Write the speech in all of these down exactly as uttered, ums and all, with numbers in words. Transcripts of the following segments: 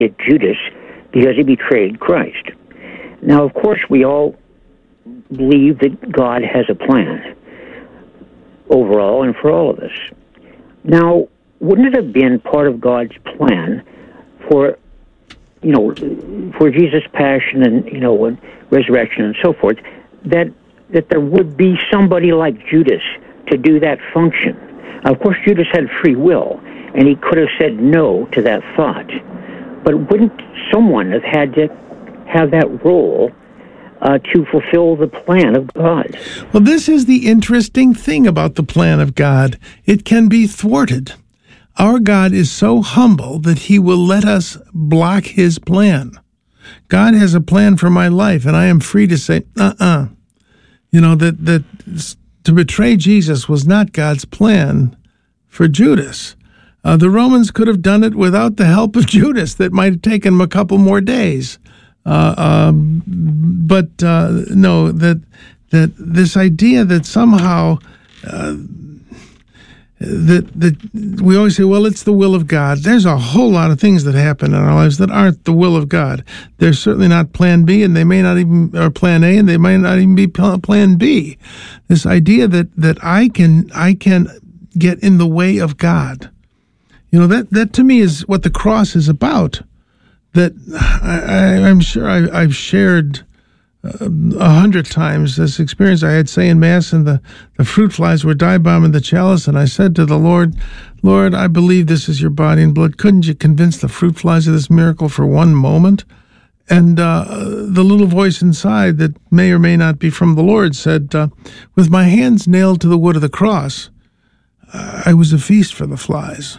at Judas because he betrayed Christ. Now, of course, we all believe that God has a plan overall and for all of us. Now, wouldn't it have been part of God's plan for, you know, for Jesus' passion and, you know, and resurrection and so forth, that that there would be somebody like Judas to do that function? Now, of course, Judas had free will, and he could have said no to that thought. But wouldn't someone have had to have that role uh, to fulfill the plan of God? Well, this is the interesting thing about the plan of God. It can be thwarted. Our God is so humble that he will let us block his plan. God has a plan for my life, and I am free to say, uh-uh. You know, that, that to betray Jesus was not God's plan for Judas. Uh, the Romans could have done it without the help of Judas. That might have taken them a couple more days. Uh, um, but uh, no, that that this idea that somehow uh, that that we always say, well, it's the will of God. There's a whole lot of things that happen in our lives that aren't the will of God. They're certainly not Plan B, and they may not even, or Plan A, and they might not even be Plan B. This idea that that I can I can get in the way of God. You know, that, that to me is what the cross is about. That I, I, I'm sure I, I've shared uh, a hundred times this experience I had, say, in Mass, and the, the fruit flies were dive-bombing the chalice, and I said to the Lord, Lord, I believe this is your body and blood. Couldn't you convince the fruit flies of this miracle for one moment? And uh, the little voice inside that may or may not be from the Lord said, uh, with my hands nailed to the wood of the cross, I was a feast for the flies.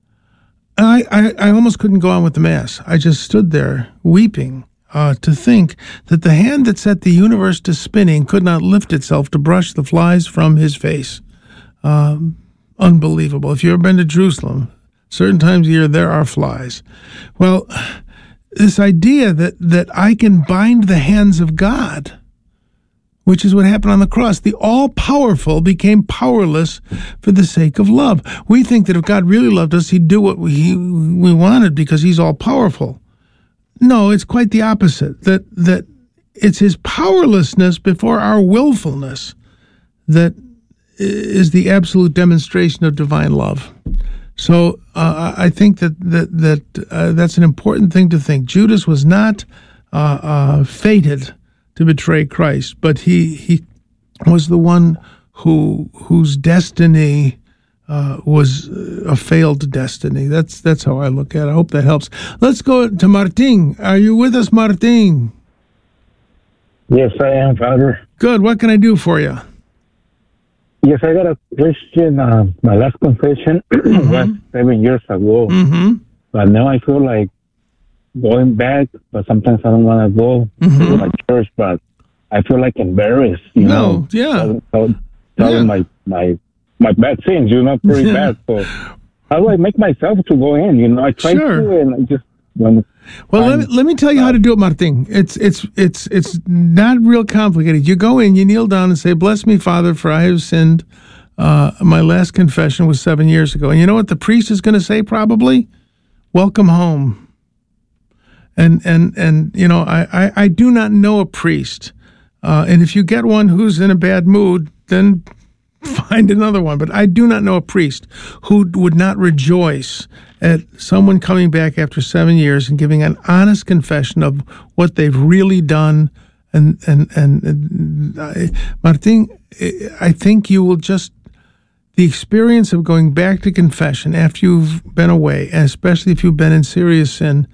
I, I, I almost couldn't go on with the Mass. I just stood there weeping uh, to think that the hand that set the universe to spinning could not lift itself to brush the flies from his face. Um, unbelievable. If you've ever been to Jerusalem, certain times of year there are flies. Well, this idea that, that I can bind the hands of God, which is what happened on the cross. The all-powerful became powerless for the sake of love. We think that if God really loved us, he'd do what we, we wanted because he's all-powerful. No, it's quite the opposite, that that it's his powerlessness before our willfulness that is the absolute demonstration of divine love. So uh, I think that that, that uh, that's an important thing to think. Judas was not uh, uh, fated to betray Christ, but he he was the one who whose destiny uh, was a failed destiny. That's that's how I look at it. I hope that helps. Let's go to Martin. Are you with us, Martin? Yes, I am, Father. Good. What can I do for you? Yes, I got a question. Uh, my last confession mm-hmm. was seven years ago, mm-hmm. but now I feel like going back, but sometimes I don't want to go mm-hmm. to my church, but I feel like embarrassed, you no, know. yeah. Telling, telling yeah. my, my, my bad things, you know, pretty bad. So how do I make myself to go in? You know, I try sure. to, and I just, when well, let me, let me tell you how to do it, Martin. It's, it's, it's, it's not real complicated. You go in, you kneel down and say, bless me, Father, for I have sinned. Uh, my last confession was seven years ago. And you know what the priest is going to say probably? Welcome home. And, and, and you know, I, I, I do not know a priest. Uh, and if you get one who's in a bad mood, then find another one. But I do not know a priest who would not rejoice at someone coming back after seven years and giving an honest confession of what they've really done. And, and, and, and I, Martin, I think you will just, the experience of going back to confession after you've been away, and especially if you've been in serious sin,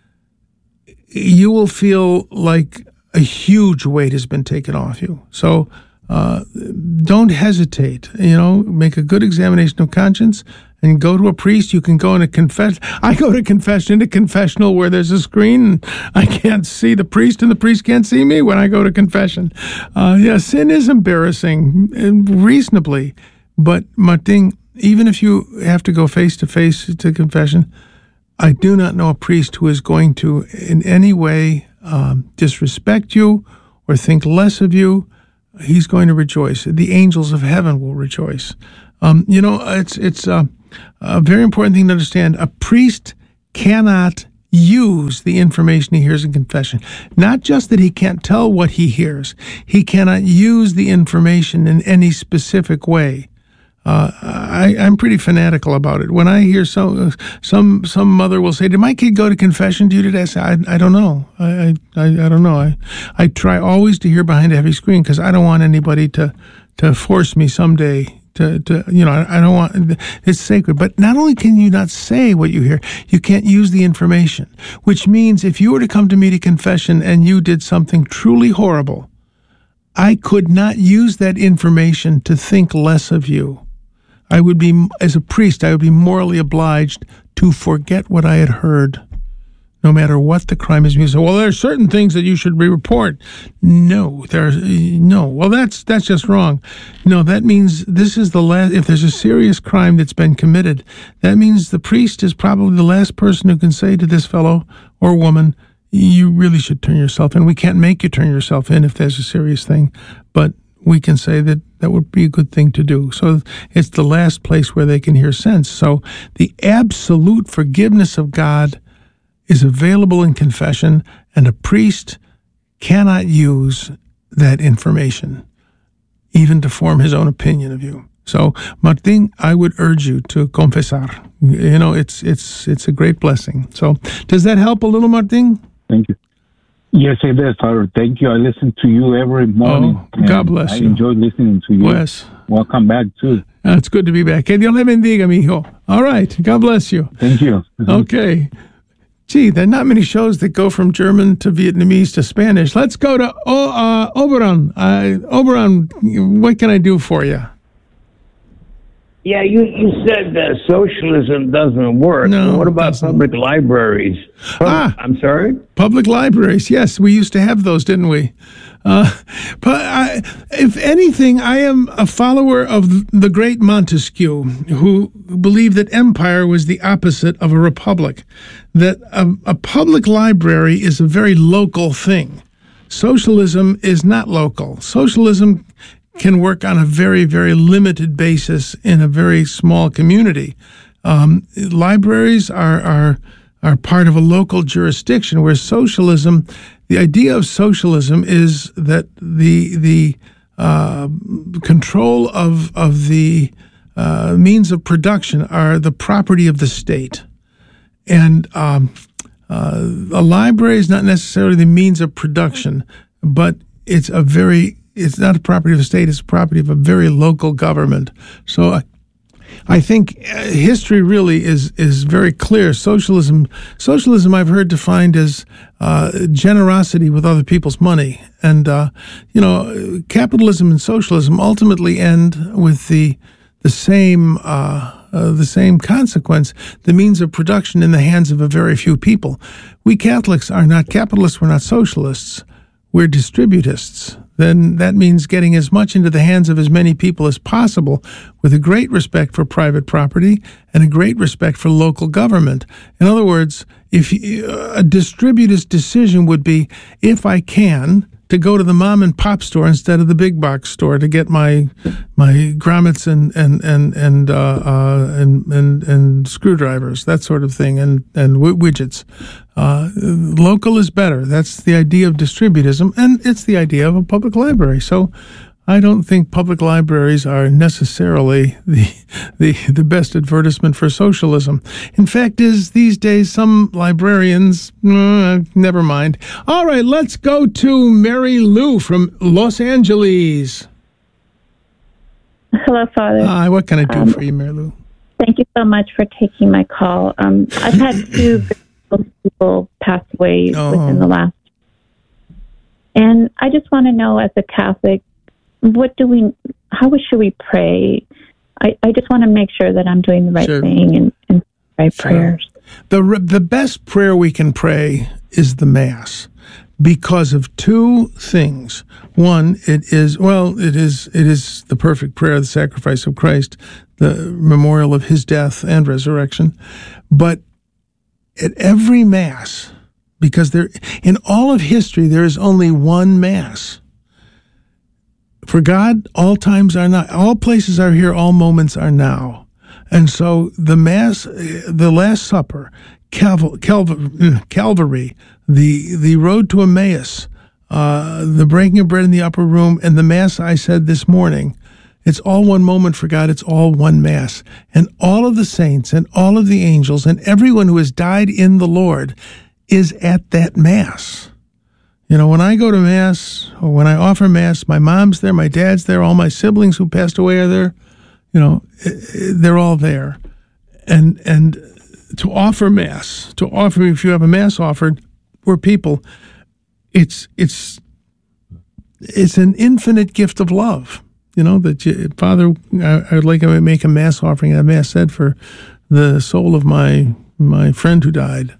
you will feel like a huge weight has been taken off you. So uh, don't hesitate. You know, make a good examination of conscience and go to a priest. You can go in a confess. I go to confession in a confessional where there's a screen and I can't see the priest and the priest can't see me when I go to confession. Uh, yeah, sin is embarrassing, reasonably. But Martin, even if you have to go face to face to confession, I do not know a priest who is going to in any way um, disrespect you or think less of you. He's going to rejoice. The angels of heaven will rejoice. Um, you know, it's it's uh, a very important thing to understand. A priest cannot use the information he hears in confession. Not just that he can't tell what he hears, he cannot use the information in any specific way. Uh, I, I'm pretty fanatical about it. When I hear some some some mother will say, "Did my kid go to confession to you today?" I say, "I, I don't know. I, I I don't know. I I try always to hear behind a heavy screen because I don't want anybody to to force me someday to to you know I, I don't want it's sacred." But not only can you not say what you hear, you can't use the information. Which means if you were to come to me to confession and you did something truly horrible, I could not use that information to think less of you. I would be, as a priest, I would be morally obliged to forget what I had heard, no matter what the crime is. You say, "Well, there are certain things that you should report." No, there's no. Well, that's that's just wrong. No, that means this is the last. If there's a serious crime that's been committed, that means the priest is probably the last person who can say to this fellow or woman, "You really should turn yourself in." We can't make you turn yourself in if there's a serious thing, but we can say that that would be a good thing to do. So it's the last place where they can hear sense. So the absolute forgiveness of God is available in confession, and a priest cannot use that information, even to form his own opinion of you. So, Martin, I would urge you to confesar. You know, it's it's it's a great blessing. So, does that help a little, Martin? Thank you. Yes, it does, Father. Thank you. I listen to you every morning. Oh, God bless I you. I enjoy listening to you. Bless. Welcome back, too. Uh, it's good to be back. Que Dios le bendiga, mijo. All right. God bless you. Thank you. Okay. Gee, there are not many shows that go from German to Vietnamese to Spanish. Let's go to o- uh, Oberon. Uh, Oberon, what can I do for you? Yeah, you, you said that socialism doesn't work. No, what about doesn't. public libraries? Pub- Ah. I'm sorry? Public libraries. Yes, we used to have those, didn't we? Uh, but I, if anything, I am a follower of the great Montesquieu, who believed that empire was the opposite of a republic, that a, a public library is a very local thing. Socialism is not local. Socialism can work on a very, very limited basis in a very small community. Um, libraries are, are are part of a local jurisdiction, where socialism, the idea of socialism is that the the uh, control of of the uh, means of production are the property of the state, and um, uh, a library is not necessarily the means of production, but it's a very it's not a property of the state, it's a property of a very local government. So I, I think uh, history really is is very clear. Socialism, socialism I've heard defined as uh, generosity with other people's money. And, uh, you know, capitalism and socialism ultimately end with the the same uh, uh, the same consequence, the means of production in the hands of a very few people. We Catholics are not capitalists, we're not socialists, we're distributists. Then that means getting as much into the hands of as many people as possible, with a great respect for private property and a great respect for local government. In other words, if you, a distributist decision would be, if I can, to go to the mom and pop store instead of the big box store to get my my grommets and and and and uh, uh, and, and and screwdrivers, that sort of thing, and and w- widgets. Uh, local is better. That's the idea of distributism, and it's the idea of a public library. So, I don't think public libraries are necessarily the the the best advertisement for socialism. In fact, is these days some librarians, uh, never mind. All right, let's go to Mary Lou from Los Angeles. Hello, Father. Hi, what can I do um, for you, Mary Lou? Thank you so much for taking my call. Um, I've had two people pass away Oh. within the last, and I just want to know, as a Catholic, what do we, how should we pray? I, I just want to make sure that I'm doing the right Sure. thing and, and right Sure. prayers. The the best prayer we can pray is the Mass, because of two things. One, it is well, it is it is the perfect prayer, the sacrifice of Christ, the memorial of His death and resurrection. But at every Mass, because there in all of history there is only one Mass. For God, all times are not, all places are here, all moments are now. And so the Mass, the Last Supper, Calv- Calv- Calvary, the the road to Emmaus, uh, the breaking of bread in the upper room, and the Mass I said this morning, it's all one moment for God. It's all one Mass. And all of the saints and all of the angels and everyone who has died in the Lord is at that Mass. You know, when I go to Mass or when I offer Mass, my mom's there, my dad's there, all my siblings who passed away are there. You know, they're all there. And and to offer Mass, to offer, if you have a Mass offered for people, it's it's it's an infinite gift of love. You know, that you, Father, I, I would like to make a Mass offering, a Mass said for the soul of my my friend who died.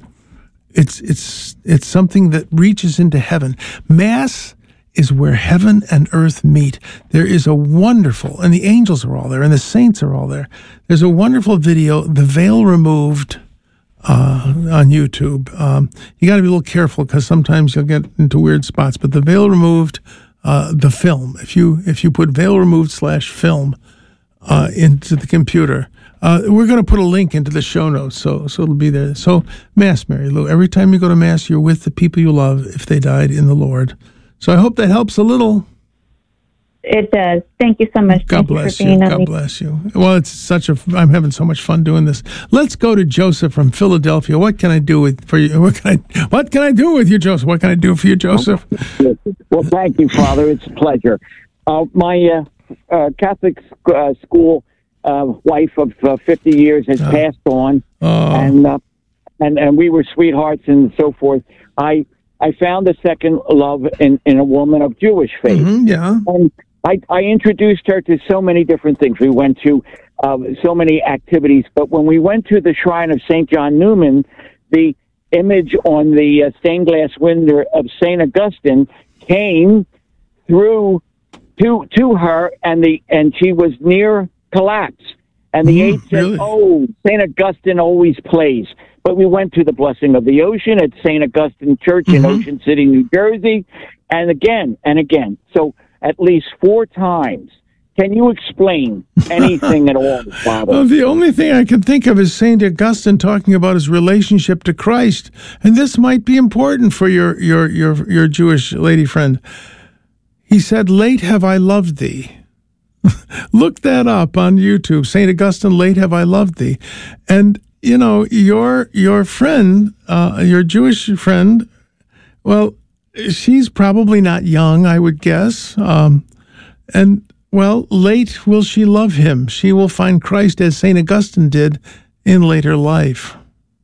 It's it's it's something that reaches into heaven. Mass is where heaven and earth meet. There is a wonderful, and the angels are all there, and the saints are all there. There's a wonderful video, The Veil Removed, uh, on YouTube. Um, you got to be a little careful because sometimes you'll get into weird spots. But The Veil Removed, uh, the film. If you if you put Veil Removed slash film uh, into the computer, uh, we're going to put a link into the show notes, so so it'll be there. So Mass, Mary Lou. Every time you go to Mass, you're with the people you love if they died in the Lord. So I hope that helps a little. It does. Thank you so much. God bless you. God bless you. Well, it's such a. I'm having so much fun doing this. Let's go to Joseph from Philadelphia. What can I do with for you? What can I? What can I do with you, Joseph? What can I do for you, Joseph? Well, thank you, Father. It's a pleasure. Uh, my uh, uh, Catholic uh, school uh, wife of uh, fifty years has uh, passed on, uh, and uh, and and we were sweethearts and so forth. I. I found a second love in, in a woman of Jewish faith. Mm-hmm, yeah. And I, I introduced her to so many different things. We went to uh, so many activities. But when we went to the shrine of Saint John Newman, the image on the uh, stained glass window of Saint Augustine came through to to her, and the and she was near collapse. And the mm, aide said, really? "Oh, Saint Augustine always plays." But we went to the Blessing of the Ocean at Saint Augustine Church in mm-hmm. Ocean City, New Jersey, and again and again. So at least four times. Can you explain anything at all, Father? Well, the only thing I can think of is Saint Augustine talking about his relationship to Christ, and this might be important for your your your your Jewish lady friend. He said, "Late have I loved thee." Look that up on YouTube. Saint Augustine, "Late have I loved thee," and you know, your your friend, uh, your Jewish friend, well, she's probably not young, I would guess. Um, and, well, late will she love him. She will find Christ as Saint Augustine did in later life.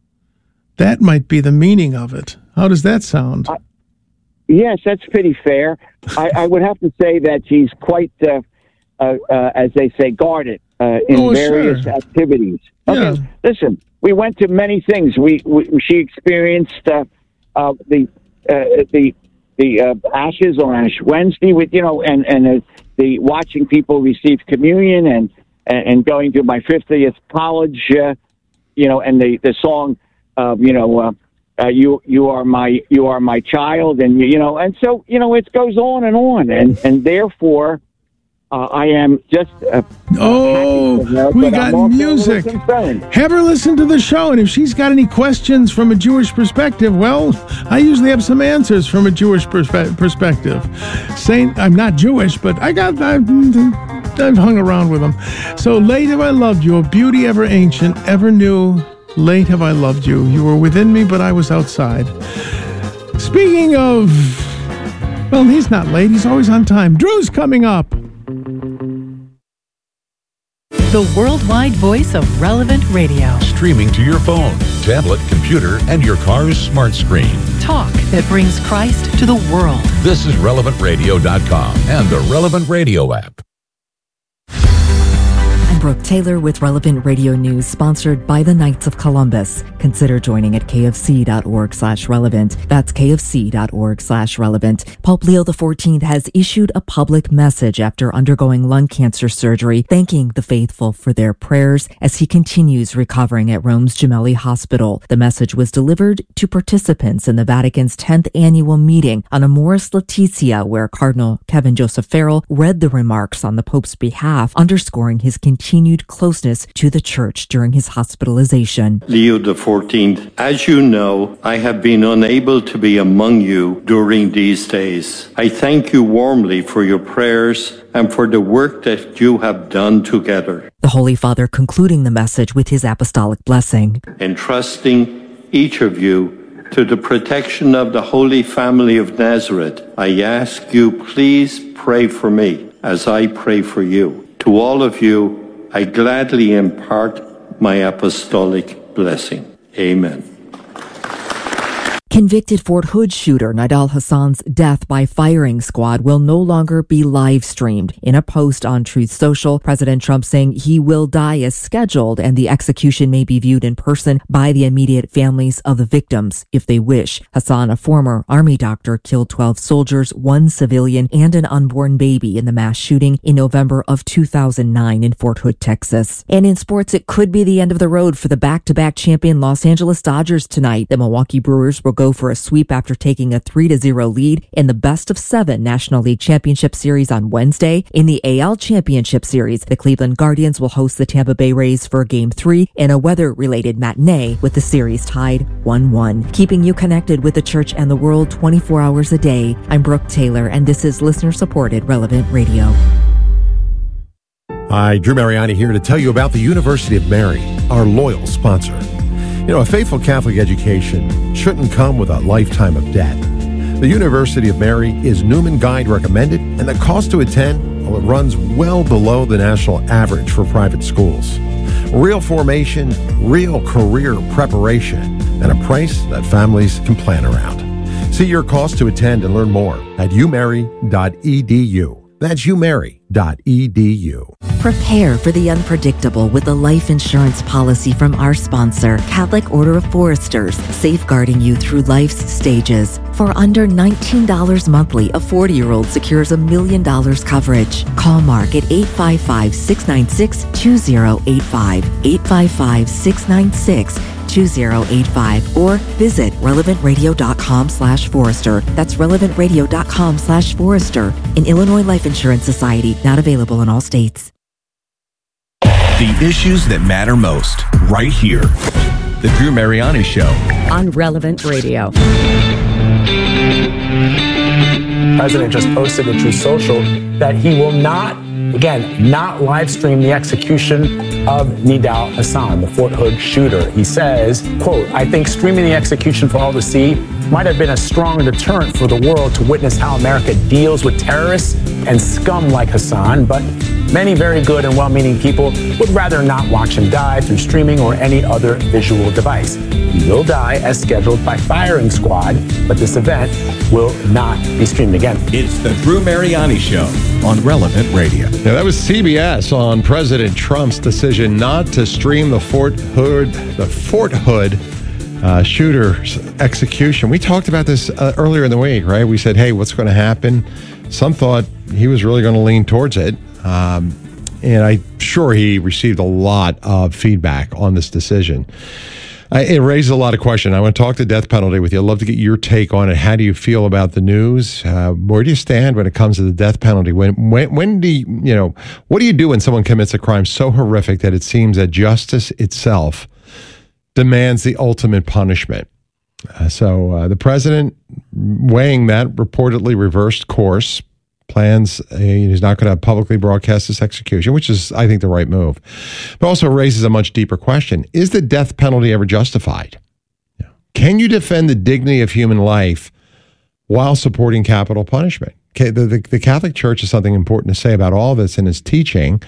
That might be the meaning of it. How does that sound? Uh, yes, that's pretty fair. I, I would have to say that she's quite, uh, uh, uh, as they say, guarded uh, in oh, various sure. activities. Okay, yeah. Listen. We went to many things. We, we she experienced uh, uh, the uh, the the uh, ashes on Ash Wednesday with you know and and uh, the watching people receive communion and and going to my fiftieth college, uh, you know, and the the song, uh, you know, uh, uh, you you are my you are my child, and you know, and so you know it goes on and on, and and therefore. Uh, I am just. Uh, oh, her, we got music. Have her listen to the show, and if she's got any questions from a Jewish perspective, well, I usually have some answers from a Jewish perspe- perspective. Saint, I'm not Jewish, but I got. I've, I've hung around with them. So late have I loved you, a beauty ever ancient, ever new. Late have I loved you. You were within me, but I was outside. Speaking of, well, he's not late. He's always on time. Drew's coming up. The worldwide voice of Relevant Radio. Streaming to your phone, tablet, computer, and your car's smart screen. Talk that brings Christ to the world. This is relevant radio dot com and the Relevant Radio app. I'm Brooke Taylor with Relevant Radio News, sponsored by the Knights of Columbus. Consider joining at kfc.org slash relevant. That's kfc.org slash relevant. Pope Leo the fourteenth has issued a public message after undergoing lung cancer surgery, thanking the faithful for their prayers as he continues recovering at Rome's Gemelli Hospital. The message was delivered to participants in the Vatican's tenth annual meeting on Amoris Laetitia, where Cardinal Kevin Joseph Farrell read the remarks on the Pope's behalf, underscoring his continued continued closeness to the church during his hospitalization. Leo the fourteenth, as you know, I have been unable to be among you during these days. I thank you warmly for your prayers and for the work that you have done together. The Holy Father concluding the message with his apostolic blessing. Entrusting each of you to the protection of the Holy Family of Nazareth, I ask you, please pray for me as I pray for you. To all of you, I gladly impart my apostolic blessing. Amen. Convicted Fort Hood shooter Nidal Hasan's death by firing squad will no longer be live streamed. In a post on Truth Social, President Trump saying he will die as scheduled and the execution may be viewed in person by the immediate families of the victims if they wish. Hasan, a former Army doctor, killed twelve soldiers, one civilian, and an unborn baby in the mass shooting in November of two thousand nine in Fort Hood, Texas. And in sports, it could be the end of the road for the back-to-back champion Los Angeles Dodgers tonight. The Milwaukee Brewers will go for a sweep after taking a three to zero lead in the best of seven National League Championship Series on Wednesday. In the A L Championship Series, the Cleveland Guardians will host the Tampa Bay Rays for Game three in a weather-related matinee with the series tied one one. Keeping you connected with the church and the world twenty-four hours a day, I'm Brooke Taylor, and this is listener-supported Relevant Radio. Hi, Drew Mariani here to tell you about the University of Mary, our loyal sponsor. You know, a faithful Catholic education shouldn't come with a lifetime of debt. The University of Mary is Newman Guide recommended, and the cost to attend, well, it runs well below the national average for private schools. Real formation, real career preparation, and a price that families can plan around. See your cost to attend and learn more at u mary dot e d u. That's u mary dot e d u. Prepare for the unpredictable with a life insurance policy from our sponsor, Catholic Order of Foresters, safeguarding you through life's stages. For under nineteen dollars monthly, a forty-year-old secures a million dollars coverage. Call Mark at eight five five, six nine six, two zero eight five, eight five five, six nine six, two zero eight five, or visit relevantradio.com slash Forester. That's relevantradio.com slash Forester. An Illinois Life Insurance Society, not available in all states. The issues that matter most, right here. The Drew Mariani Show. On Relevant Radio. President just posted to Truth Social that he will not, again, not live stream the execution of Nidal Hasan, the Fort Hood shooter. He says, quote, I think streaming the execution for all to see might have been a strong deterrent for the world to witness how America deals with terrorists and scum like Hasan, but many very good and well-meaning people would rather not watch him die through streaming or any other visual device. He will die as scheduled by firing squad, but this event will not be streamed again. It's the Drew Mariani Show on Relevant Radio. Yeah, that was C B S on President Trump's decision not to stream the Fort Hood, the Fort Hood uh, shooter's execution. We talked about this uh, earlier in the week, right? We said, hey, what's going to happen? Some thought he was really going to lean towards it. Um, and I'm sure he received a lot of feedback on this decision. Uh, it raises a lot of questions. I want to talk the death penalty with you. I'd love to get your take on it. How do you feel about the news? Uh, where do you stand when it comes to the death penalty? When, when, when do you, you know, what do you do when someone commits a crime so horrific that it seems that justice itself demands the ultimate punishment? Uh, so uh, the president, weighing that, reportedly reversed course. Plans, uh, he's not going to publicly broadcast this execution, which is, I think, the right move. But also raises a much deeper question. Is the death penalty ever justified? Yeah. Can you defend the dignity of human life while supporting capital punishment? Okay, the, the, the Catholic Church has something important to say about all this in its teaching.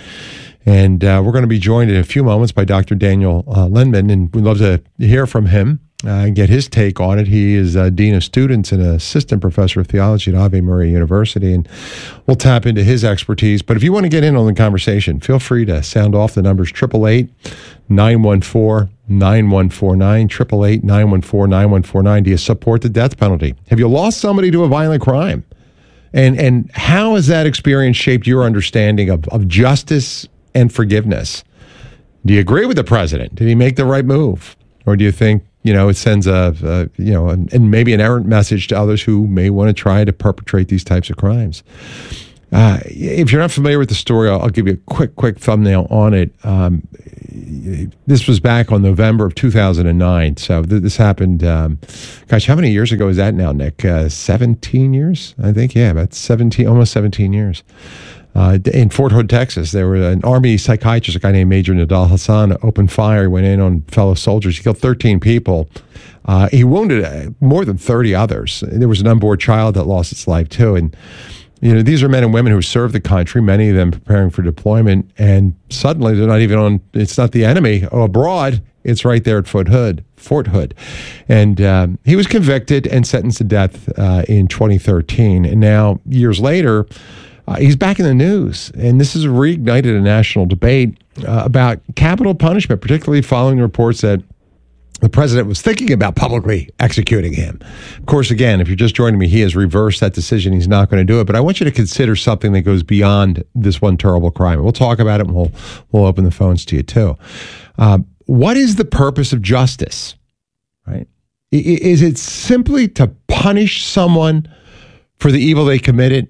And uh, we're going to be joined in a few moments by Doctor Daniel uh, Lindman, and we'd love to hear from him. Uh, and get his take on it. He is uh, Dean of Students and Assistant Professor of Theology at Ave Maria University, and we'll tap into his expertise. But if you want to get in on the conversation, feel free to sound off the numbers eight eight eight, nine one four, nine one four nine, eight eight eight, nine one four, nine one four nine. Do you support the death penalty? Have you lost somebody to a violent crime? And and how has that experience shaped your understanding of, of justice and forgiveness? Do you agree with the president? Did he make the right move? Or do you think, you know, it sends a, a you know, and maybe an errant message to others who may want to try to perpetrate these types of crimes? Uh, if you're not familiar with the story, I'll, I'll give you a quick, quick thumbnail on it. Um, this was back on November of two thousand nine. So th- this happened, um, gosh, how many years ago is that now, Nick? Uh, seventeen years, I think. Yeah, about seventeen, almost seventeen years. Uh, in Fort Hood, Texas, there was an Army psychiatrist, a guy named Major Nadal Hassan, opened fire, went in on fellow soldiers. He killed thirteen people. Uh, he wounded more than thirty others. There was an unborn child that lost its life, too. And you know, these are men and women who serve the country, many of them preparing for deployment, and suddenly they're not even on, it's not the enemy abroad, it's right there at Fort Hood, Fort Hood. And um, he was convicted and sentenced to death uh, in twenty thirteen. And now, years later, uh, he's back in the news. And this has reignited a national debate uh, about capital punishment, particularly following reports that the president was thinking about publicly executing him. Of course, again, if you're just joining me, he has reversed that decision. He's not going to do it. But I want you to consider something that goes beyond this one terrible crime. We'll talk about it, and we'll, we'll open the phones to you, too. Uh, what is the purpose of justice? Right? Is it simply to punish someone for the evil they committed?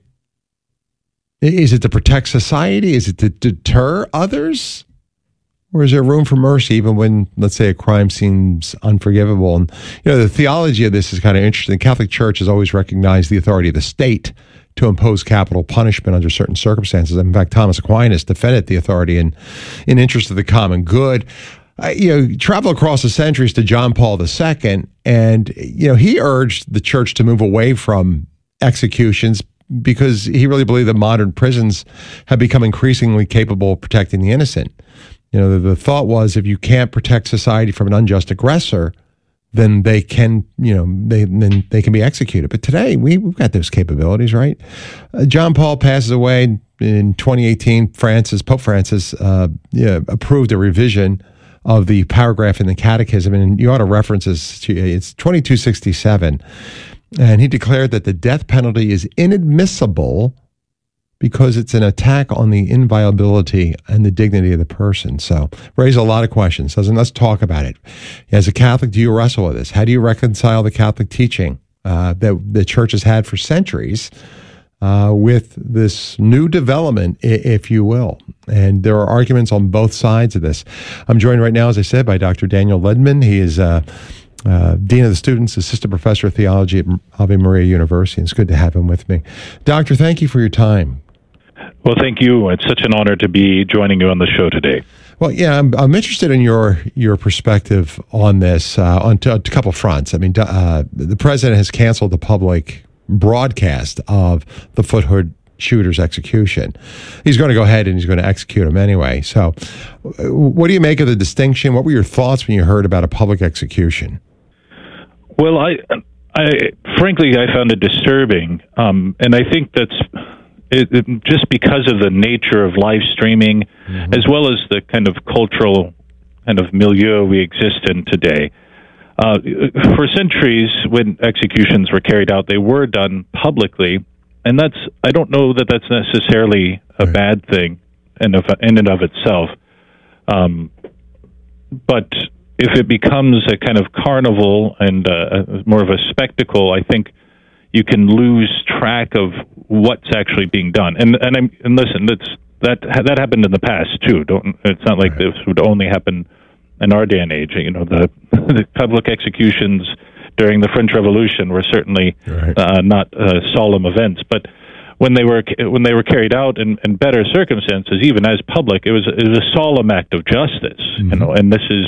Is it to protect society? Is it to deter others? Or is there room for mercy even when, let's say, a crime seems unforgivable? And, you know, the theology of this is kind of interesting. The Catholic Church has always recognized the authority of the state to impose capital punishment under certain circumstances. In fact, Thomas Aquinas defended the authority in, in interest of the common good. Uh, you know, travel across the centuries to John Paul the Second, and, you know, he urged the church to move away from executions because he really believed that modern prisons have become increasingly capable of protecting the innocent. You know, the, the thought was if you can't protect society from an unjust aggressor, then they can, you know, they then they can be executed. But today, we, we've got those capabilities, right? Uh, John Paul passes away in twenty eighteen. Francis, Pope Francis, uh, yeah, approved a revision of the paragraph in the Catechism, and you ought to reference this to, it's twenty-two sixty-seven. And he declared that the death penalty is inadmissible because it's an attack on the inviolability and the dignity of the person. So, raise a lot of questions. So, let's talk about it. As a Catholic, do you wrestle with this? How do you reconcile the Catholic teaching uh, that the Church has had for centuries uh, with this new development, if you will? And there are arguments on both sides of this. I'm joined right now, as I said, by Doctor Daniel Ledman. He is uh, Uh, Dean of the Students, Assistant Professor of Theology at Ave Maria University. It's good to have him with me. Doctor, thank you for your time. Well, thank you. It's such an honor to be joining you on the show today. Well, yeah, I'm, I'm interested in your your perspective on this uh, on t- a couple fronts. I mean, uh, the president has canceled the public broadcast of the Fort Hood shooter's execution. He's going to go ahead and he's going to execute him anyway. So what do you make of the distinction? What were your thoughts when you heard about a public execution? Well, I, I frankly, I found it disturbing. Um, and I think that's it, it, just because of the nature of live streaming, mm-hmm. as well as the kind of cultural kind of milieu we exist in today. Uh, for centuries, when executions were carried out, they were done publicly. And that's, I don't know that that's necessarily a right. bad thing in, of, in and of itself. Um, but if it becomes a kind of carnival and uh, more of a spectacle, I think you can lose track of what's actually being done. And and I'm, and listen, that's that that happened in the past too. Don't it's not like right. this would only happen in our day and age. You know, the the public executions during the French Revolution were certainly right. uh, not uh, solemn events, but when they were when they were carried out in, in better circumstances, even as public, it was it was a solemn act of justice. Mm-hmm. You know, and this is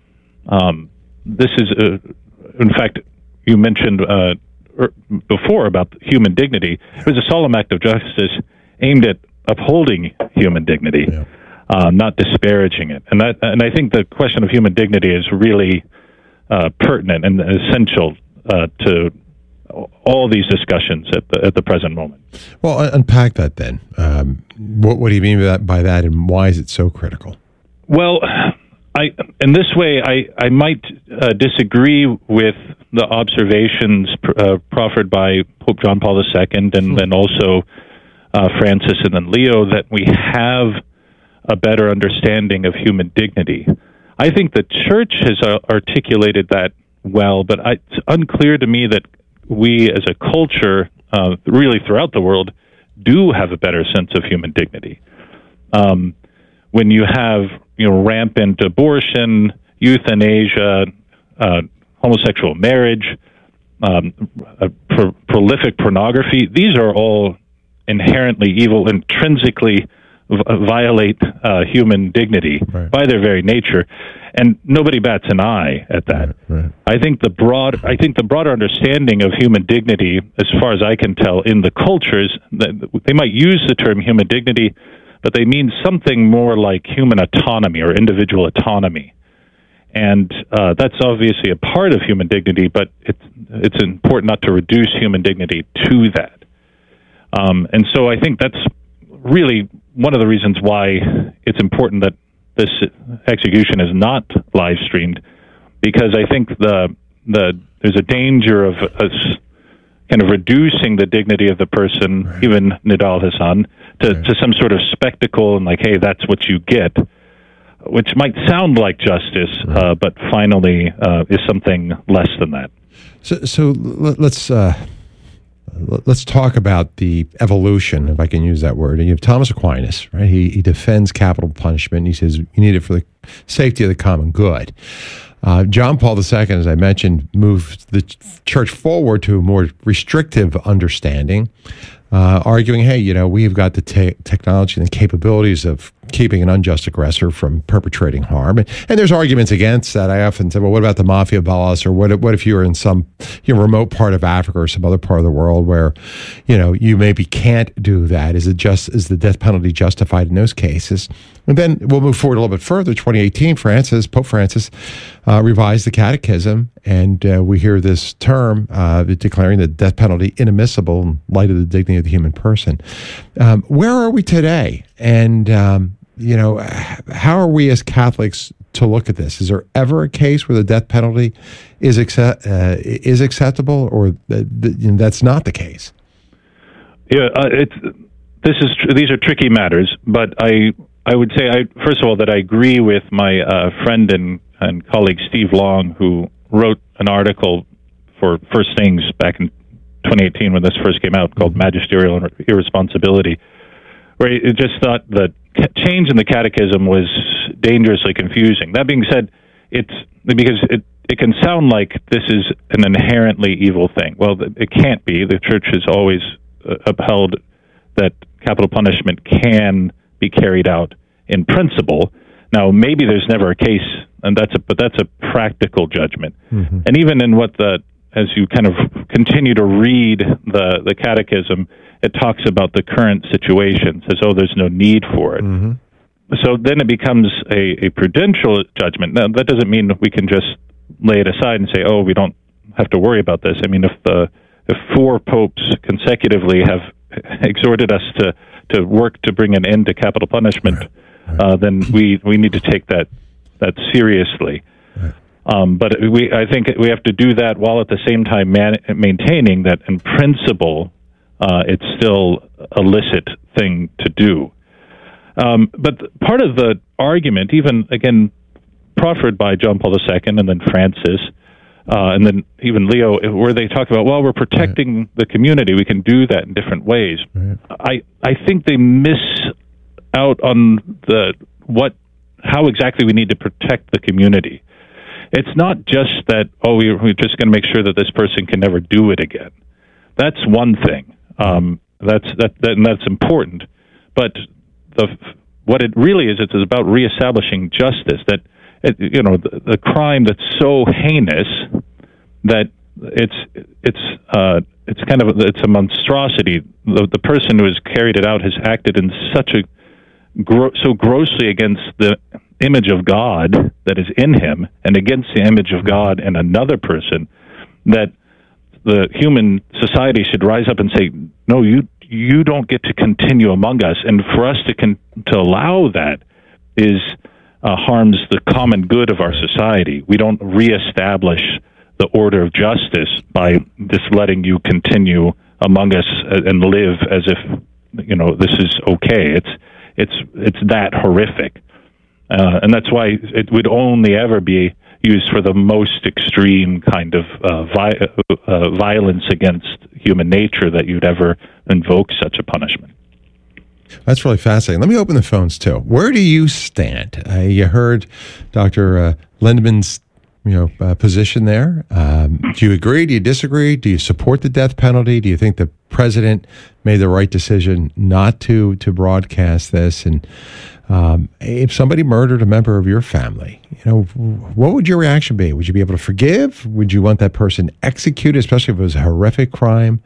um, this is uh, in fact, you mentioned uh, before about human dignity. It was a solemn act of justice aimed at upholding human dignity, yeah. uh, not disparaging it. And that and I think the question of human dignity is really uh, pertinent and essential uh, to all these discussions at the at the present moment. Well, unpack that then. Um, what, what do you mean by that, by that, and why is it so critical? Well, I in this way, I I might uh, disagree with the observations uh, proffered by Pope John Paul the Second and then also uh, Francis and then Leo, that we have a better understanding of human dignity. I think the Church has uh, articulated that well, but I, it's unclear to me that we as a culture, uh, really throughout the world, do have a better sense of human dignity. Um, when you have, you know, rampant abortion, euthanasia, uh, homosexual marriage, um, uh, pro- prolific pornography, these are all inherently evil, intrinsically v- violate uh, human dignity right. by their very nature, and nobody bats an eye at that. Right, right. I think the broad, I think the broader understanding of human dignity, as far as I can tell, in the cultures, they might use the term human dignity, but they mean something more like human autonomy or individual autonomy. And uh, that's obviously a part of human dignity, but it's it's important not to reduce human dignity to that. Um, and so I think that's really one of the reasons why it's important that this execution is not live streamed, because I think the the there's a danger of us kind of reducing the dignity of the person, right. even Nidal Hasan, to, right. to some sort of spectacle and like, hey, that's what you get, which might sound like justice, right. uh, but finally uh, is something less than that. So, so let's uh, let's talk about the evolution, if I can use that word. And you have Thomas Aquinas, right? He he defends capital punishment. He says you need it for the safety of the common good. Uh, John Paul the Second, as I mentioned, moved the church forward to a more restrictive understanding, uh, arguing, hey, you know, we've got the te- technology and the capabilities of keeping an unjust aggressor from perpetrating harm. And, and there's arguments against that. I often say, well, what about the mafia boss? Or what, what if you were in some you know, remote part of Africa or some other part of the world where, you know, you maybe can't do that? Is it just, is the death penalty justified in those cases? And then we'll move forward a little bit further. twenty eighteen, Francis, Pope Francis, uh, revised the catechism, and uh, we hear this term uh, declaring the death penalty inadmissible in light of the dignity of the human person. Um, where are we today? And, um, you know, how are we as Catholics to look at this? Is there ever a case where the death penalty is accept, uh, is acceptable, or th- th- you know, that's not the case? Yeah, uh, it's this is tr- these are tricky matters, but I I would say I first of all that I agree with my uh, friend and, and colleague Steve Long, who wrote an article for First Things back in twenty eighteen when this first came out, called Magisterial Irresponsibility, where he just thought that change in the catechism was dangerously confusing. That being said, it's because it, it can sound like this is an inherently evil thing. Well, it can't be. The Church has always uh, upheld that capital punishment can be carried out in principle. Now, maybe there's never a case, and that's a but that's a practical judgment. Mm-hmm. And even in what the as you kind of continue to read the the catechism, it talks about the current situation, says, oh, there's no need for it. Mm-hmm. So then it becomes a, a prudential judgment. Now, that doesn't mean we can just lay it aside and say, oh, we don't have to worry about this. I mean, if the if four popes consecutively have exhorted us to, to work to bring an end to capital punishment, right. Right. Uh, then we, we need to take that that seriously. Right. Um, but we, I think we have to do that while at the same time man, maintaining that in principle, Uh, it's still a licit thing to do. Um, but part of the argument, even, again, proffered by John Paul the Second and then Francis, uh, and then even Leo, where they talk about, well, we're protecting right. the community. We can do that in different ways. Right. I, I think they miss out on the what how exactly we need to protect the community. It's not just that, oh, we, we're just going to make sure that this person can never do it again. That's one thing. Um, that's that, that, and that's important. But the what it really is, it's about reestablishing justice. That it, you know, the, the crime that's so heinous that it's it's uh, it's kind of a, it's a monstrosity. The, the person who has carried it out has acted in such a gro- so grossly against the image of God that is in him, and against the image of God in another person, that the human society should rise up and say, no, you you don't get to continue among us. And for us to con- to allow that is uh, harms the common good of our society. We don't reestablish the order of justice by just letting you continue among us and live as if, you know, this is okay. It's it's it's that horrific. Uh, and that's why it would only ever be used for the most extreme kind of uh, vi- uh, violence against human nature that you'd ever invoke such a punishment. That's really fascinating. Let me open the phones, too. Where do you stand? Uh, you heard Doctor Uh, Lindemann's you know, uh, position there. Um, do you agree? Do you disagree? Do you support the death penalty? Do you think the president made the right decision not to to broadcast this? And um, if somebody murdered a member of your family, you know, what would your reaction be? Would you be able to forgive? Would you want that person executed, especially if it was a horrific crime?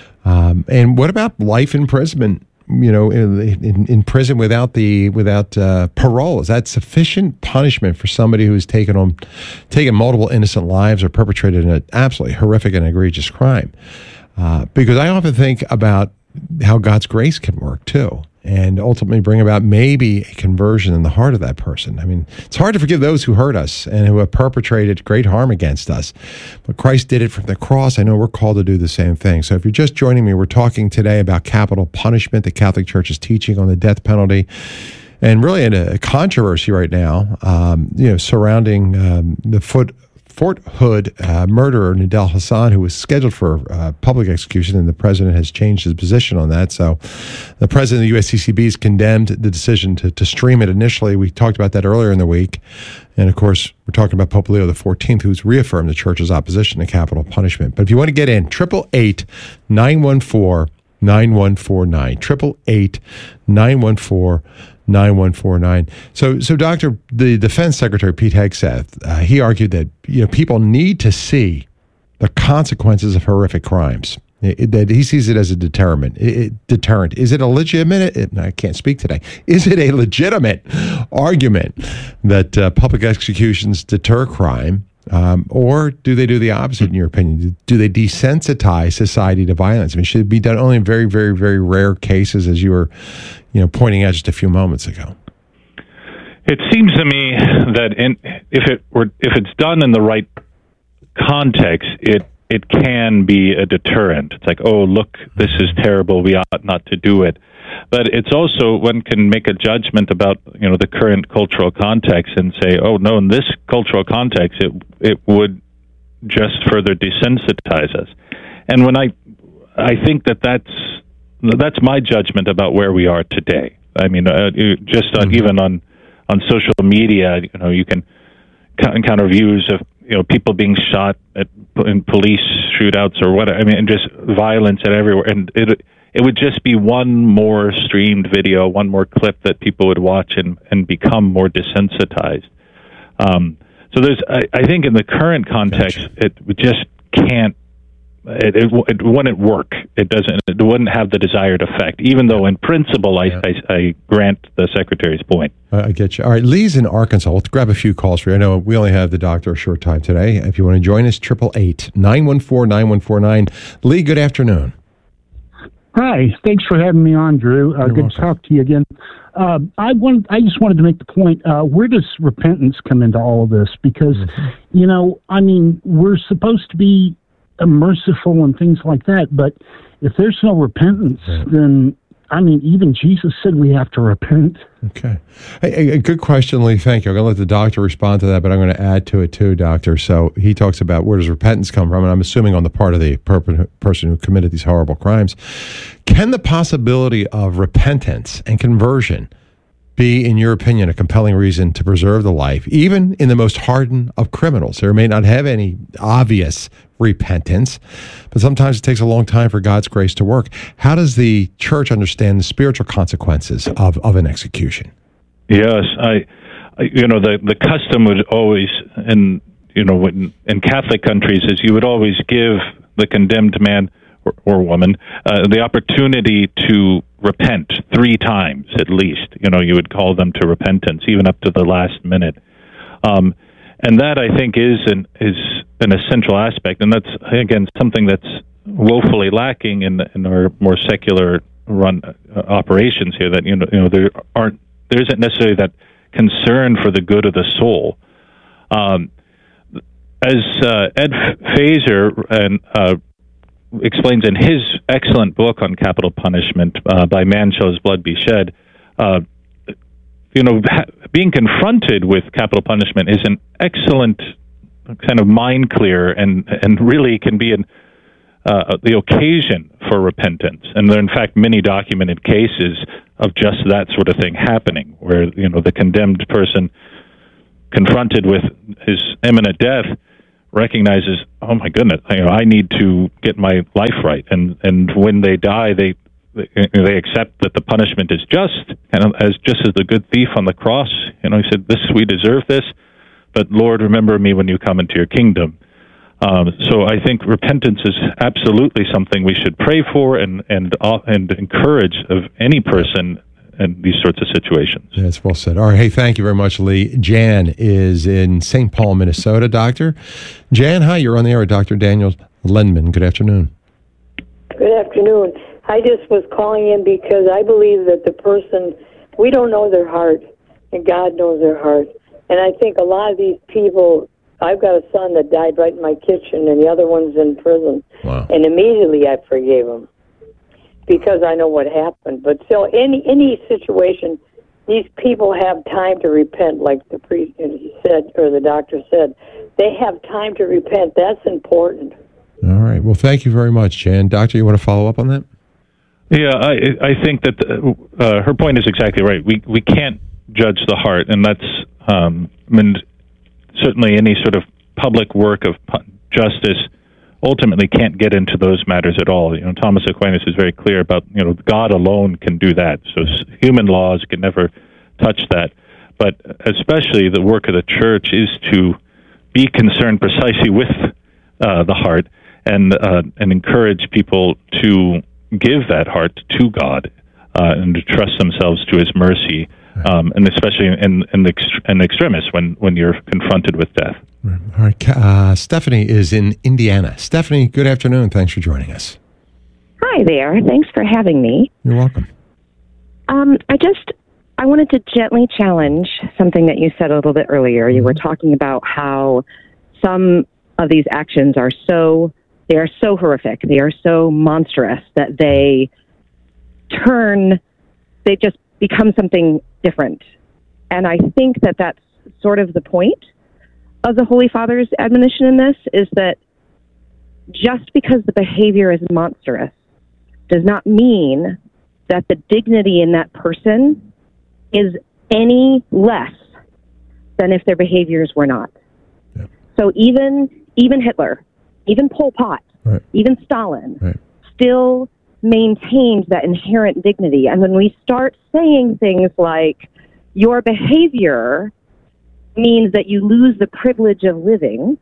Um, and what about life imprisonment? You know, in, in, in prison without the without uh, parole, is that sufficient punishment for somebody who's taken on taken multiple innocent lives or perpetrated an absolutely horrific and egregious crime? Uh, because I often think about how God's grace can work too, and ultimately bring about maybe a conversion in the heart of that person. I mean, it's hard to forgive those who hurt us and who have perpetrated great harm against us, but Christ did it from the cross. I know we're called to do the same thing. So if you're just joining me, we're talking today about capital punishment. The Catholic Church is teaching on the death penalty, and really in a controversy right now, um, you know, surrounding um, the foot. Fort Hood uh, murderer Nidal Hasan, who was scheduled for uh, public execution, and the president has changed his position on that. So the president of the U S C C B has condemned the decision to, to stream it initially. We talked about that earlier in the week. And, of course, we're talking about Pope Leo the fourteenth, who's reaffirmed the church's opposition to capital punishment. But if you want to get in, eight eight eight, nine one four, nine one four nine, eight eight eight, nine one four, nine one four nine. So, so Doctor, the Defense Secretary, Pete Hegseth, uh, he argued that you know people need to see the consequences of horrific crimes. It, that he sees it as a deterrent. It, deterrent. Is it a legitimate? It, I can't speak today. Is it a legitimate argument that uh, public executions deter crime? Um, or do they do the opposite, in your opinion? Do they desensitize society to violence? I mean, should it be done only in very, very, very rare cases, as you were, you know, pointing out just a few moments ago? It seems to me that in, if it were, if it's done in the right context, it it can be a deterrent. It's like, oh, look, this is terrible. We ought not to do it. But it's also, one can make a judgment about, you know, the current cultural context and say, oh, no, in this cultural context, it it would just further desensitize us. And when I I think that that's that's my judgment about where we are today. I mean, uh, just on, mm-hmm. even on on social media, you know, you can encounter views of, you know, people being shot at, in police shootouts or whatever. I mean, and just violence at everywhere. And it it would just be one more streamed video, one more clip that people would watch and, and become more desensitized. Um, so there's, I, I think in the current context, gotcha. it just can't, it, it, it wouldn't work. It doesn't, it wouldn't have the desired effect, even though in principle, I, yeah. I, I grant the Secretary's point. I get you. All right, Lee's in Arkansas. We'll grab a few calls for you. I know we only have the doctor a short time today. If you want to join us, eight eight eight, nine one four, nine one four nine. Lee, good afternoon. Hi, thanks for having me on, Drew. Uh, good welcome. to talk to you again. Uh, I wanted, I just wanted to make the point, uh, where does repentance come into all of this? Because, mm-hmm. you know, I mean, we're supposed to be uh, merciful and things like that, but if there's no repentance, right. then, I mean, even Jesus said we have to repent. Okay. A, a good question, Lee. Thank you. I'm going to let the doctor respond to that, but I'm going to add to it too, Doctor. So he talks about where does repentance come from, and I'm assuming on the part of the per- person who committed these horrible crimes. Can the possibility of repentance and conversion be, in your opinion, a compelling reason to preserve the life, even in the most hardened of criminals? There may not have any obvious repentance, but sometimes it takes a long time for God's grace to work. How does the church understand the spiritual consequences of, of an execution? Yes, I, I, you know, the, the custom would always, in, you know, in, in Catholic countries, is you would always give the condemned man or, or woman uh, the opportunity to repent three times at least. You know, you would call them to repentance, even up to the last minute. Um, and that, I think, is an is an essential aspect, and that's again something that's woefully lacking in in our more secular run uh, operations here. That you know, you know, there aren't there isn't necessarily that concern for the good of the soul. Um, as uh, Ed Feser and uh, explains in his excellent book on capital punishment, uh, By Man Shall His Blood Be Shed, uh, you know, ha- being confronted with capital punishment is an excellent kind of mind clear, and and really can be an uh, the occasion for repentance. And there are, in fact, many documented cases of just that sort of thing happening, where, you know, the condemned person confronted with his imminent death recognizes, oh my goodness, you know, I need to get my life right. And, and when they die, they, they accept that the punishment is just, and as just as the good thief on the cross, you know, he said, this, we deserve this, but Lord, remember me when you come into your kingdom. Um, so I think repentance is absolutely something we should pray for and, and, uh, and encourage of any person in these sorts of situations. That's well said. All right. Hey, thank you very much, Lee. Jan is in Saint Paul, Minnesota, Doctor. Jan, hi. You're on the air with Doctor Daniel Lenman. Good afternoon. Good afternoon. I just was calling in because I believe that the person, we don't know their heart, and God knows their heart. And I think a lot of these people, I've got a son that died right in my kitchen, and the other one's in prison. Wow. And immediately I forgave him, because I know what happened. But still, any any situation, these people have time to repent, like the priest he said, or the doctor said. They have time to repent. That's important. All right. Well, thank you very much, Jan. Doctor, you want to follow up on that? Yeah, I I think that the, uh, her point is exactly right. We we can't judge the heart, and that's um, I mean, certainly any sort of public work of justice ultimately can't get into those matters at all. You know, Thomas Aquinas is very clear about, you know, God alone can do that. So human laws can never touch that. But especially the work of the church is to be concerned precisely with uh, the heart and uh, and encourage people to give that heart to God uh, and to trust themselves to His mercy, um, and especially in in the in extremis when when you're confronted with death. All right. Uh, Stephanie is in Indiana. Stephanie, good afternoon. Thanks for joining us. Hi there. Thanks for having me. You're welcome. Um, I just, I wanted to gently challenge something that you said a little bit earlier. Mm-hmm. You were talking about how some of these actions are so, they are so horrific. They are so monstrous that they turn, they just become something different. And I think that that's sort of the point of the Holy Father's admonition in this, is that just because the behavior is monstrous does not mean that the dignity in that person is any less than if their behaviors were not. Yeah. So even even Hitler, even Pol Pot, right. even Stalin, right. still maintained that inherent dignity. And when we start saying things like, your behavior means that you lose the privilege of living,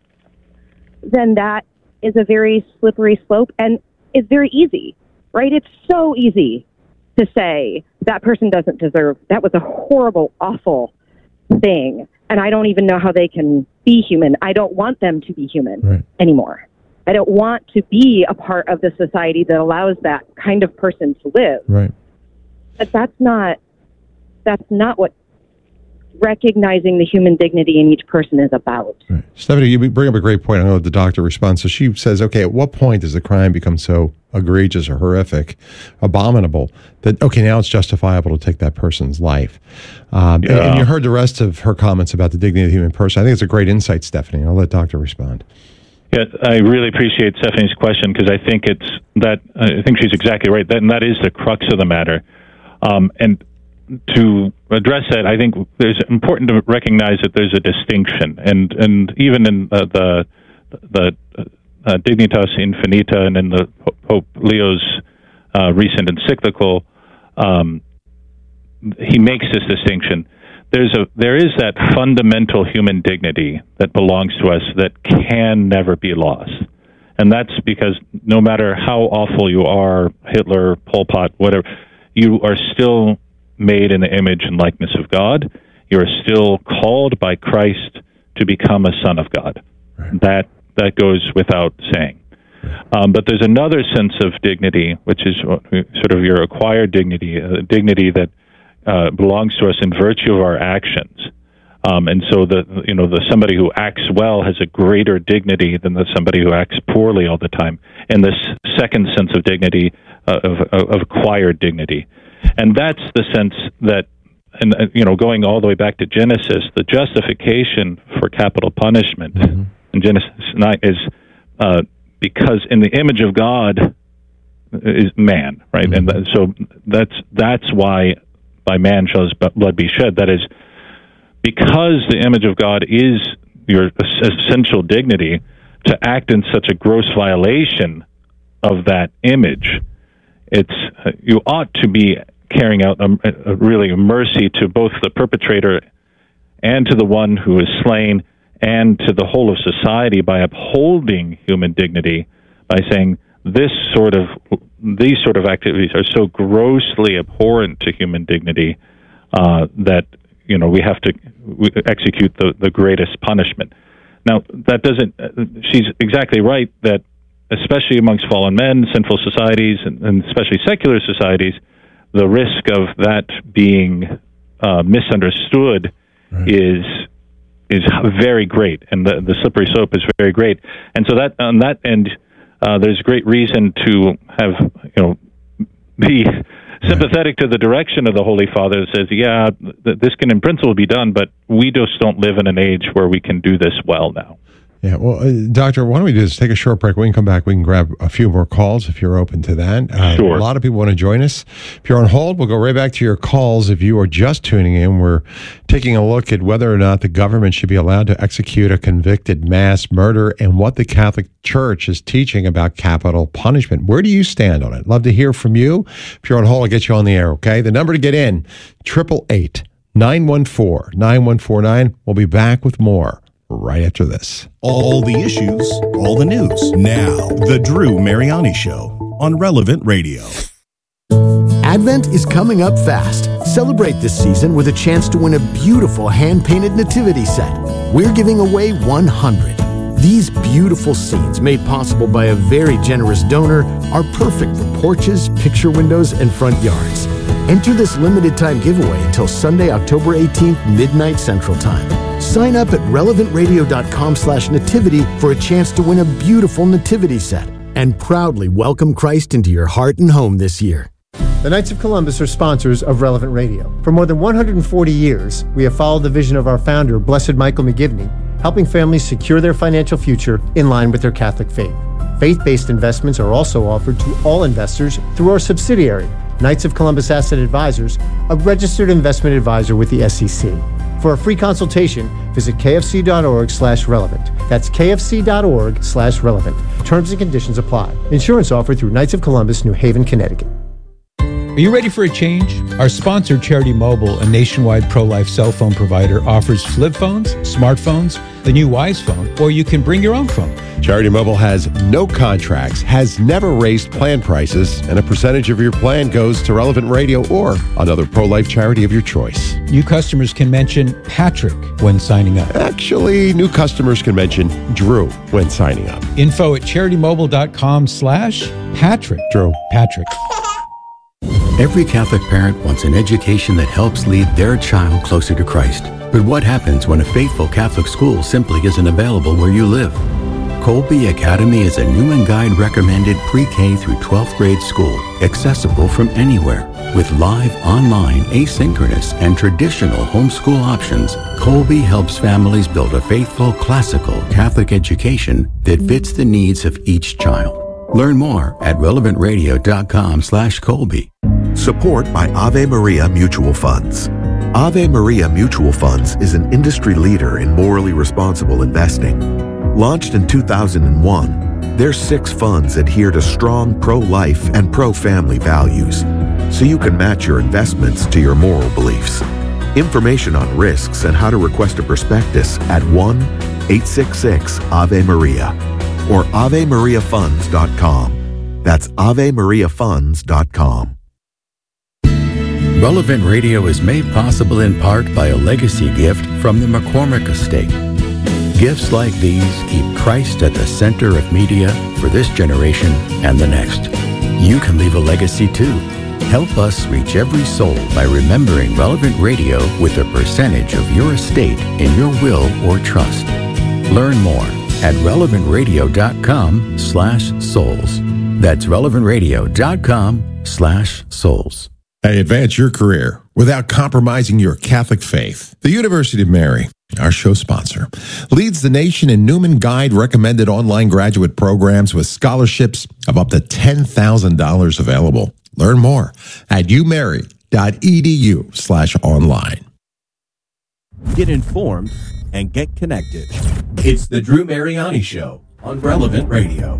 then that is a very slippery slope, and it's very easy, right? It's so easy to say that person doesn't deserve, that was a horrible, awful thing, and I don't even know how they can be human. I don't want them to be human right. anymore. I don't want to be a part of the society that allows that kind of person to live. Right. But that's not, that's not what recognizing the human dignity in each person is about. Right. Stephanie, you bring up a great point. I know the doctor responds. So she says, okay, at what point does the crime become so egregious or horrific, abominable, that, okay, now it's justifiable to take that person's life? Um, yeah. and, and you heard the rest of her comments about the dignity of the human person. I think it's a great insight, Stephanie. I'll let Doctor respond. Yeah, I really appreciate Stephanie's question, because I think it's that, I think she's exactly right. That, and that is the crux of the matter. Um, and to address that, I think it's important to recognize that there's a distinction, and and even in uh, the the uh, Dignitas Infinita and in the Pope Leo's uh, recent encyclical, um, he makes this distinction. There's a there is that fundamental human dignity that belongs to us that can never be lost, and that's because no matter how awful you are, Hitler, Pol Pot, whatever, you are still made in the image and likeness of God. You are still called by Christ to become a son of God. Right. That that goes without saying. Um, but there's another sense of dignity, which is sort of your acquired dignity, a dignity that uh, belongs to us in virtue of our actions. Um, and so the you know the somebody who acts well has a greater dignity than the somebody who acts poorly all the time. And this second sense of dignity, uh, of, of acquired dignity. And that's the sense that, and uh, you know, going all the way back to Genesis, the justification for capital punishment mm-hmm. in Genesis nine is uh, because in the image of God is man, right? Mm-hmm. And th- so that's that's why by man shall his blood be shed. That is, because the image of God is your essential dignity, to act in such a gross violation of that image, it's uh, you ought to be carrying out a, a really a mercy to both the perpetrator and to the one who is slain, and to the whole of society by upholding human dignity, by saying this sort of these sort of activities are so grossly abhorrent to human dignity uh, that you know we have to execute the, the greatest punishment. Now, that doesn't. Uh, she's exactly right that, especially amongst fallen men, sinful societies, and, and especially secular societies, the risk of that being uh, misunderstood right. is is very great, and the, the slippery slope is very great. And so that on that end, uh, there's great reason to have you know be sympathetic to the direction of the Holy Father that says, yeah, th- this can in principle be done, but we just don't live in an age where we can do this well now. Yeah, well, uh, Doctor, why don't we do is take a short break. We can come back. We can grab a few more calls if you're open to that. Uh, sure. A lot of people want to join us. If you're on hold, we'll go right back to your calls. If you are just tuning in, we're taking a look at whether or not the government should be allowed to execute a convicted mass murder and what the Catholic Church is teaching about capital punishment. Where do you stand on it? Love to hear from you. If you're on hold, I'll get you on the air, okay? The number to get in, eight eight eight, nine one four, nine one four nine. We'll be back with more right after this. All the issues, all the news. Now, The Drew Mariani Show on Relevant Radio. Advent is coming up fast. Celebrate this season with a chance to win a beautiful hand-painted nativity set. We're giving away one hundred. These beautiful scenes, made possible by a very generous donor, are perfect for porches, picture windows, and front yards. Enter this limited-time giveaway until Sunday, October eighteenth, midnight Central Time. Sign up at relevant radio dot com slash nativity for a chance to win a beautiful nativity set and proudly welcome Christ into your heart and home this year. The Knights of Columbus are sponsors of Relevant Radio. For more than one hundred forty years, we have followed the vision of our founder, Blessed Michael McGivney, helping families secure their financial future in line with their Catholic faith. Faith-based investments are also offered to all investors through our subsidiary, Knights of Columbus Asset Advisors, a registered investment advisor with the S E C. For a free consultation, visit kfc.org slash relevant. That's kfc.org slash relevant. Terms and conditions apply. Insurance offered through Knights of Columbus, New Haven, Connecticut. Are you ready for a change? Our sponsor, Charity Mobile, a nationwide pro-life cell phone provider, offers flip phones, smartphones, the new Wise phone, or you can bring your own phone. Charity Mobile has no contracts, has never raised plan prices, and a percentage of your plan goes to Relevant Radio or another pro-life charity of your choice. New customers can mention Patrick when signing up. Actually, new customers can mention Drew when signing up. Info at charitymobile.com slash Patrick. Drew. Patrick. Every Catholic parent wants an education that helps lead their child closer to Christ. But what happens when a faithful Catholic school simply isn't available where you live? Colby Academy is a new and guide recommended pre-K through twelfth grade school, accessible from anywhere. With live, online, asynchronous, and traditional homeschool options, Colby helps families build a faithful, classical Catholic education that fits the needs of each child. Learn more at relevant radio dot com slash Colby. Support by Ave Maria Mutual Funds. Ave Maria Mutual Funds is an industry leader in morally responsible investing. Launched in two thousand one, their six funds adhere to strong pro-life and pro-family values, so you can match your investments to your moral beliefs. Information on risks and how to request a prospectus at one eight six six Ave Maria or ave maria funds dot com. That's ave maria funds dot com. Relevant Radio is made possible in part by a legacy gift from the McCormick Estate. Gifts like these keep Christ at the center of media for this generation and the next. You can leave a legacy too. Help us reach every soul by remembering Relevant Radio with a percentage of your estate in your will or trust. Learn more at relevant radio dot com slash souls. That's relevant radio dot com slash souls. Hey, advance your career without compromising your Catholic faith. The University of Mary our show sponsor, leads the nation in Newman Guide recommended online graduate programs with scholarships of up to ten thousand dollars available. Learn more at umary.edu slash online. Get informed and get connected. It's the Drew Mariani Show on Relevant Radio.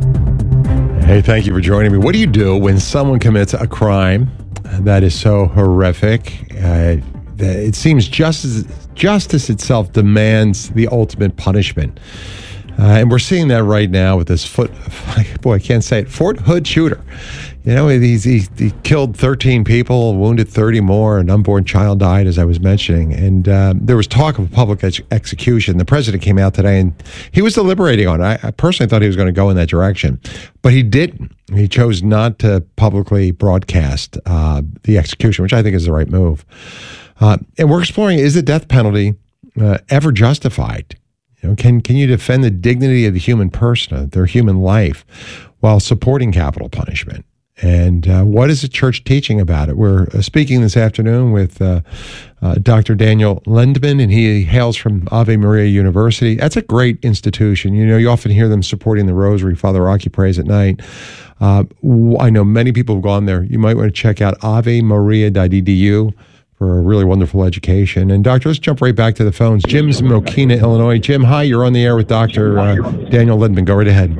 Hey, thank you for joining me. What do you do when someone commits a crime that is so horrific? Uh, that it seems justice, justice itself demands the ultimate punishment. Uh, and we're seeing that right now with this foot, boy, I can't say it, Fort Hood shooter. You know, he's, he, he killed thirteen people, wounded thirty more. An unborn child died, as I was mentioning. And uh, there was talk of a public ex- execution. The president came out today, and he was deliberating on it. I, I personally thought he was going to go in that direction. But he didn't. He chose not to publicly broadcast uh, the execution, which I think is the right move. Uh, and we're exploring, is the death penalty uh, ever justified? You know, can, can you defend the dignity of the human person, their human life, while supporting capital punishment? And uh, what is the church teaching about it? We're uh, speaking this afternoon with uh, uh, Doctor Daniel Lendman, and he hails from Ave Maria University. That's a great institution. You know, you often hear them supporting the Rosary. Father Rocky prays at night. Uh, I know many people have gone there. You might want to check out ave maria dot e d u for a really wonderful education. And, Doctor, let's jump right back to the phones. Jim's in Mokina, Illinois. Jim, hi. You're on the air with Doctor Uh, Daniel Lendman. Go right ahead.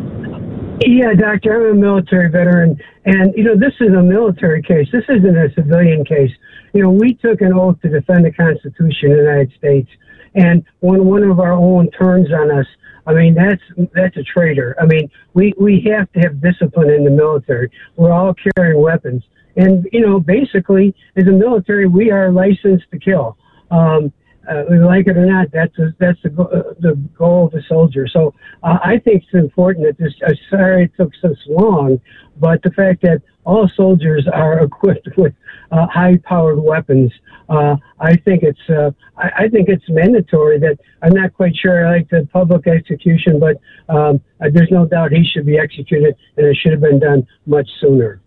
Yeah, Doctor, I'm a military veteran, and, you know, this is a military case. This isn't a civilian case. You know, we took an oath to defend the Constitution of the United States, and when one of our own turns on us, I mean, that's that's a traitor. I mean, we, we have to have discipline in the military. We're all carrying weapons. And, you know, basically, as a military, we are licensed to kill. Um Uh, like it or not, that's a, that's the, go- uh, the goal of the soldier. So uh, I think it's important that this. Uh, sorry it took so long, but the fact that all soldiers are equipped with uh, high-powered weapons, uh, I think it's uh, I, I think it's mandatory. That I'm not quite sure I like the public execution, but um, uh, there's no doubt he should be executed, and it should have been done much sooner.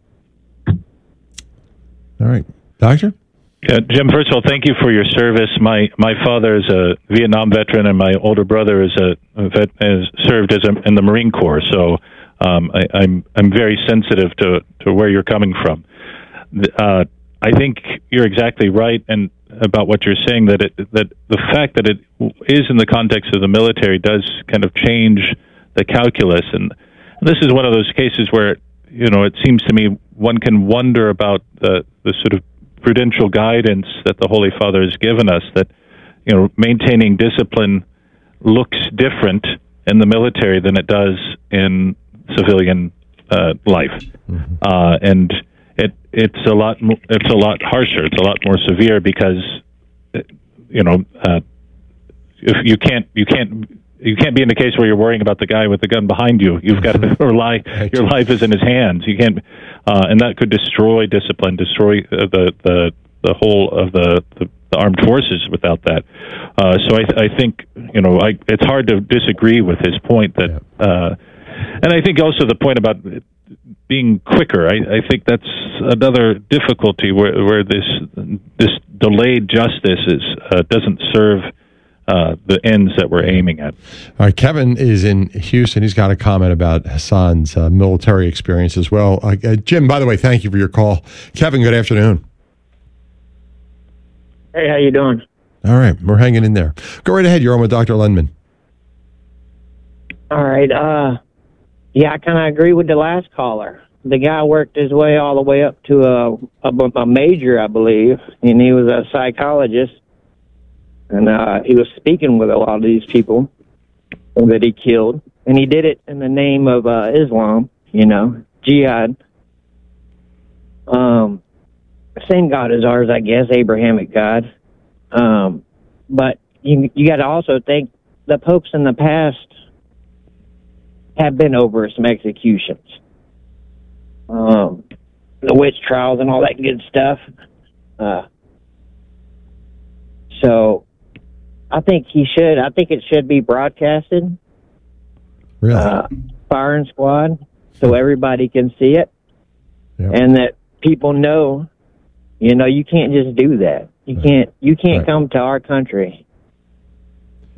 All right, Doctor. Uh, Jim, first of all, thank you for your service. My my father is a Vietnam veteran, and my older brother is a, a vet, has served as a, in the Marine Corps. So um, I, I'm I'm very sensitive to, to where you're coming from. Uh, I think you're exactly right, and about what you're saying, that it, that the fact that it is in the context of the military does kind of change the calculus, and this is one of those cases where, you know, it seems to me one can wonder about the the sort of prudential guidance that the Holy Father has given us, that, you know, maintaining discipline looks different in the military than it does in civilian uh, life, mm-hmm. uh, and it it's a lot it's a lot harsher. It's a lot more severe because, you know, uh, if you can't you can't. You can't be in a case where you're worrying about the guy with the gun behind you. You've got to rely. Your life is in his hands. You can't, uh, and that could destroy discipline, destroy uh, the the the whole of the, the, the armed forces without that. Uh, so I, I think, you know, I, it's hard to disagree with his point that, uh, and I think also the point about being quicker. I, I think that's another difficulty where where this this delayed justice is uh, doesn't serve Uh, the ends that we're aiming at. All right, Kevin is in Houston. He's got a comment about Hassan's uh, military experience as well. Uh, uh, Jim, by the way, thank you for your call. Kevin, good afternoon. Hey, how you doing? All right, we're hanging in there. Go right ahead. You're on with Doctor Lendman. All right. Uh, yeah, I kind of agree with the last caller. The guy worked his way all the way up to a, a, a major, I believe, and he was a psychologist. And uh, he was speaking with a lot of these people that he killed. And he did it in the name of uh, Islam, you know, jihad. Um, same God as ours, I guess, Abrahamic God. Um, but you, you got to also think the popes in the past have been over some executions. Um, the witch trials and all that good stuff. Uh, so... I think he should. I think it should be broadcasted. Really? Uh, firing squad, so everybody can see it, yep. And that people know. You know, you can't just do that. You can't. You can't right. come to our country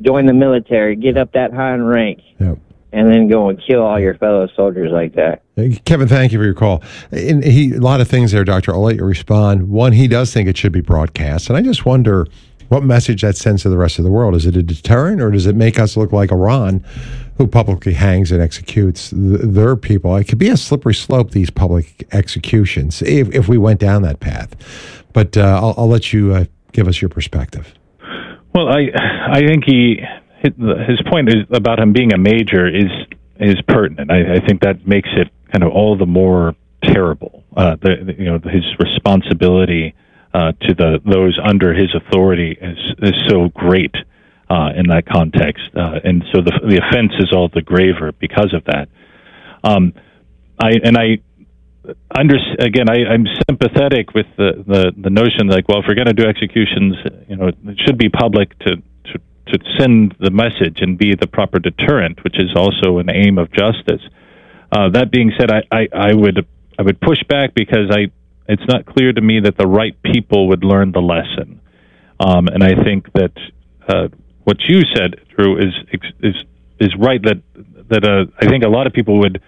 join the military, get up that high in rank, Yep. and then go and kill all your fellow soldiers like that. Kevin, thank you for your call. And he, a lot of things there, Doctor. I'll let you respond. One, he does think it should be broadcast, and I just wonder what message that sends to the rest of the world. Is it a deterrent, or does it make us look like Iran, who publicly hangs and executes th- their people? It could be a slippery slope, these public executions, if, if we went down that path. But uh, I'll, I'll let you uh, give us your perspective. Well, I I think he his point is about him being a major is is pertinent. I, I think that makes it kind of all the more terrible. Uh, the, the, you know, his responsibility uh, to the those under his authority is is so great uh, in that context, uh, and so the the offense is all the graver because of that. Um, I and I. Under, again, I, I'm sympathetic with the, the, the notion like, well, if we're going to do executions, you know, it should be public to, to, to send the message and be the proper deterrent, which is also an aim of justice. Uh, that being said, I, I, I would I would push back because I it's not clear to me that the right people would learn the lesson, um, and I think that uh, what you said, Drew, is is is right. That that uh, I think a lot of people would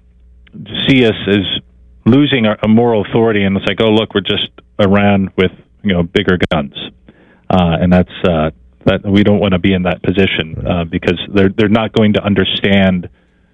see us as losing our, a moral authority, and it's like, oh, look, we're just Iran with, you know, bigger guns, uh, and that's uh, that we don't want to be in that position uh, because they're they're not going to understand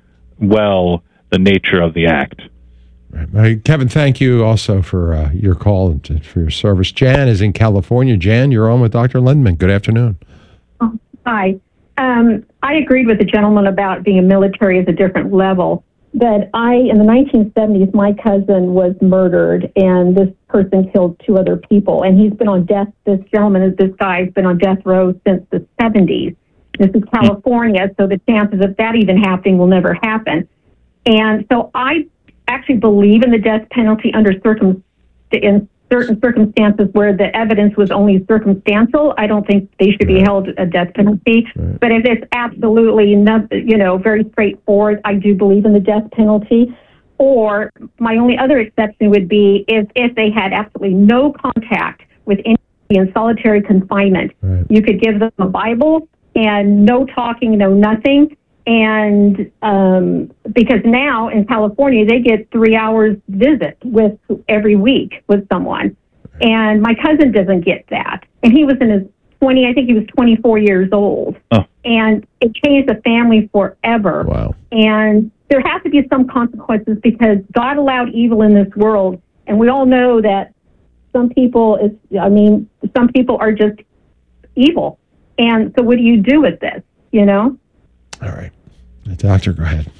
well the nature of the act. Right. Kevin, thank you also for uh, your call and to, for your service. Jan is in California. Jan, you're on with Doctor Lindemann. Good afternoon. Oh, hi. Um, I agreed with the gentleman about being a military is a different level. That I, in the nineteen seventies, my cousin was murdered, and this person killed two other people. And he's been on death, this gentleman, this guy has been on death row since the seventies. This is California, so the chances of that even happening will never happen. And so I actually believe in the death penalty under circum in certain circumstances where the evidence was only circumstantial. I don't think they should be held a death penalty. Right. But if it's absolutely not, you know, very straightforward, I do believe in the death penalty. Or my only other exception would be if, if they had absolutely no contact with anybody in solitary confinement. Right. You could give them a Bible and no talking, no nothing. And um, because now in California, they get three hours visit with every week with someone. And my cousin doesn't get that. And he was in his twenty, I think he was twenty-four years old. Oh. And it changed the family forever. Wow. And there has to be some consequences because God allowed evil in this world. And we all know that some people, is, I mean, some people are just evil. And so what do you do with this, you know? All right. Doctor, go ahead.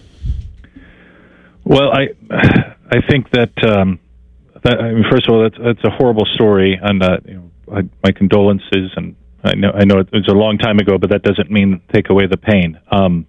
Well, I I think that, um, that I mean, first of all, that's, that's a horrible story, and uh, you know, I, my condolences. And I know I know it was a long time ago, but that doesn't mean take away the pain. Um,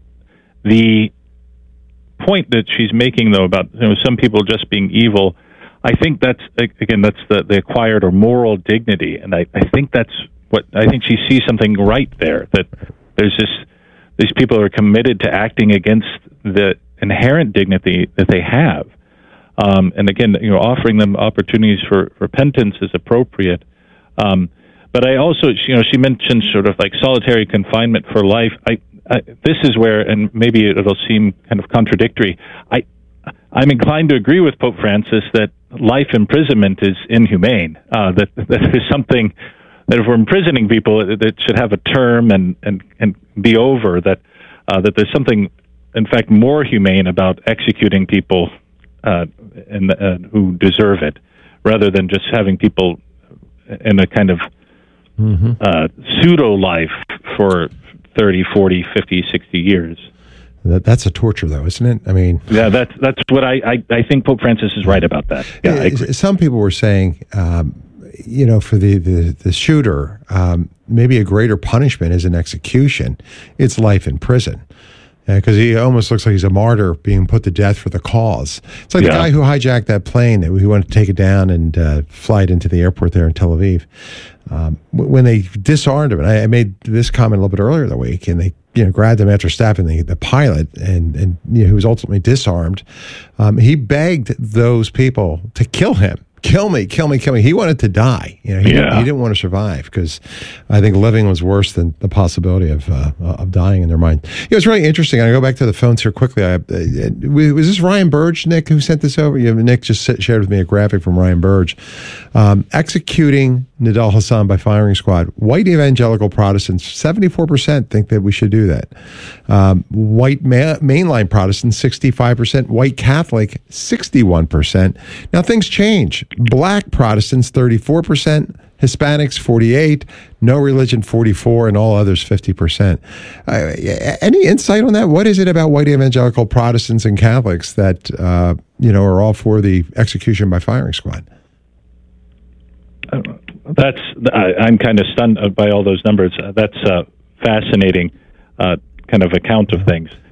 the point that she's making, though, about, you know, some people just being evil, I think that's, again, that's the, the acquired or moral dignity, and I, I think that's what I think she sees something right there. That there's this. These people are committed to acting against the inherent dignity that they have. Um, and again, you know, offering them opportunities for repentance is appropriate. Um, but I also, you know, she mentioned sort of like solitary confinement for life. I, I, this is where, and maybe it'll seem kind of contradictory, I, I'm inclined to agree with Pope Francis that life imprisonment is inhumane, uh, that, that there's something that if we're imprisoning people, that should have a term and, and, and be over, that uh, that there's something, in fact, more humane about executing people uh, and, uh, who deserve it, rather than just having people in a kind of mm-hmm. uh, pseudo-life for thirty, forty, fifty, sixty years. That, that's a torture, though, isn't it? I mean... Yeah, that's, that's what I, I... I think Pope Francis is right about that. Yeah, I agree. Some people were saying... Um, you know, for the, the, the shooter, um, maybe a greater punishment is an execution. It's life in prison. Because uh, he almost looks like he's a martyr being put to death for the cause. It's like yeah. the guy who hijacked that plane that we wanted to take it down and uh, fly it into the airport there in Tel Aviv. Um, when they disarmed him, and I, I made this comment a little bit earlier in the week, and they you know grabbed him after stabbing the, the pilot, and, and you know, who was ultimately disarmed, um, he begged those people to kill him. Kill me, kill me, kill me. He wanted to die. You know, he, Yeah. didn't, he didn't want to survive because I think living was worse than the possibility of uh, of dying in their mind. You know, it's really interesting. I go back to the phones here quickly. I, uh, was this Ryan Burge, Nick, who sent this over? You know, Nick just shared with me a graphic from Ryan Burge. Um, executing Nidal Hassan by firing squad. White evangelical Protestants, seventy-four percent think that we should do that. Um, white ma- mainline Protestants, sixty-five percent. White Catholic, sixty-one percent. Now, things change. Black Protestants, thirty-four percent. Hispanics, forty-eight. No religion, forty-four. And all others, fifty percent. Uh, any insight on that? What is it about white evangelical Protestants and Catholics that, uh, you know, are all for the execution by firing squad? Uh, that's I, I'm kind of stunned by all those numbers. Uh, that's a fascinating uh, kind of account of things.